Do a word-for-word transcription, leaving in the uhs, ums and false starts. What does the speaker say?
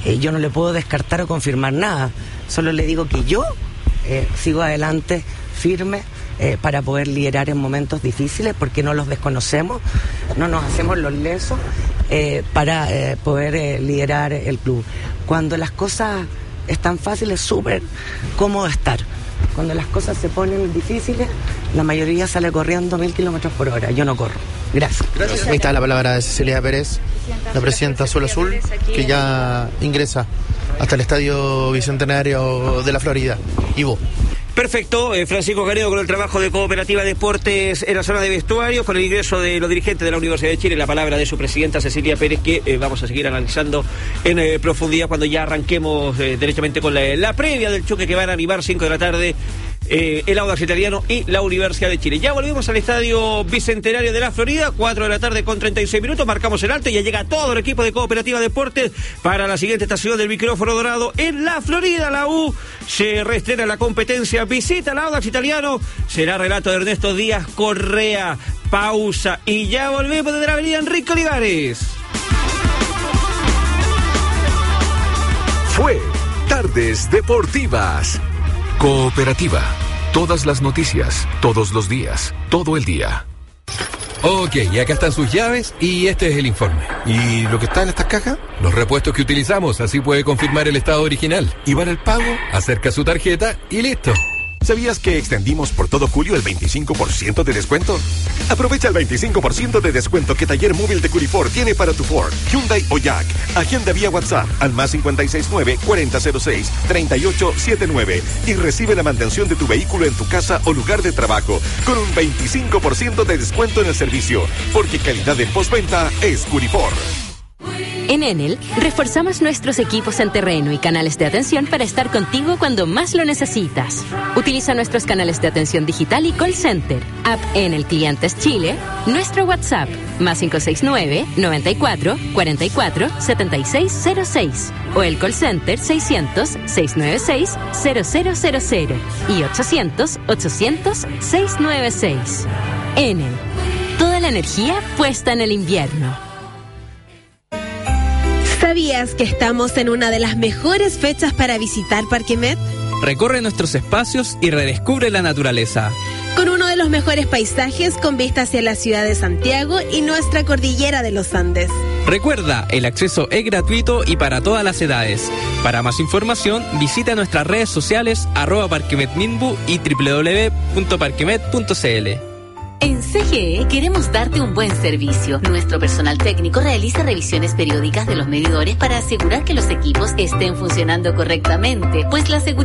eh, yo no le puedo descartar o confirmar nada, solo le digo que yo eh, sigo adelante firme eh, para poder liderar en momentos difíciles, porque no los desconocemos, no nos hacemos los lesos eh, para eh, poder eh, liderar el club. Cuando las cosas están fáciles, súper cómodo estar. Cuando las cosas se ponen difíciles, la mayoría sale corriendo mil kilómetros por hora. Yo no corro. Gracias. Gracias. Ahí está la palabra de Cecilia Pérez, la presidenta Azul Azul, que ya ingresa hasta el Estadio Bicentenario de la Florida. Ivo. Perfecto, eh, Francisco Canedo con el trabajo de Cooperativa Deportes en la zona de vestuarios, con el ingreso de los dirigentes de la Universidad de Chile, la palabra de su presidenta Cecilia Pérez, que eh, vamos a seguir analizando en eh, profundidad cuando ya arranquemos eh, derechamente con la, la previa del choque que van a animar cinco de la tarde. Eh, el Audax Italiano y la Universidad de Chile. Ya volvemos al Estadio Bicentenario de la Florida, cuatro de la tarde con treinta y seis minutos, marcamos el alto y ya llega todo el equipo de Cooperativa Deportes para la siguiente estación del micrófono dorado en la Florida. La U se reestrena la competencia, visita al Audax Italiano, será relato de Ernesto Díaz Correa. Pausa y ya volvemos desde la avenida Enrique Olivares. Fue Tardes Deportivas. Cooperativa. Todas las noticias, todos los días, todo el día. Ok, y acá están sus llaves y este es el informe. ¿Y lo que está en estas cajas? Los repuestos que utilizamos, así puede confirmar el estado original. ¿Y para el pago? Acerca su tarjeta y listo. ¿Sabías que extendimos por todo julio el veinticinco por ciento de descuento? Aprovecha el veinticinco por ciento de descuento que Taller Móvil de Curifor tiene para tu Ford, Hyundai o Jack. Agenda vía WhatsApp al más cinco seis nueve, cuarenta cero seis, treinta y ocho setenta y nueve y recibe la mantención de tu vehículo en tu casa o lugar de trabajo con un veinticinco por ciento de descuento en el servicio, porque calidad en postventa es Curifor. En Enel, reforzamos nuestros equipos en terreno y canales de atención para estar contigo cuando más lo necesitas. Utiliza nuestros canales de atención digital y call center, app Enel Clientes Chile, nuestro WhatsApp, más cinco seis nueve, noventa y cuatro, cuarenta y cuatro, setenta y seis cero seis, o el call center seiscientos, seiscientos noventa y seis, cero cero cero cero y ochocientos, ochocientos, seiscientos noventa y seis. Enel, toda la energía puesta en el invierno. ¿Sabías que estamos en una de las mejores fechas para visitar Parque Met? Recorre nuestros espacios y redescubre la naturaleza. Con uno de los mejores paisajes con vista hacia la ciudad de Santiago y nuestra cordillera de los Andes. Recuerda, el acceso es gratuito y para todas las edades. Para más información, visita nuestras redes sociales arroba parquemetminbu y doble u doble u doble u punto parquemet punto c l. En C G E queremos darte un buen servicio. Nuestro personal técnico realiza revisiones periódicas de los medidores para asegurar que los equipos estén funcionando correctamente, pues la seguridad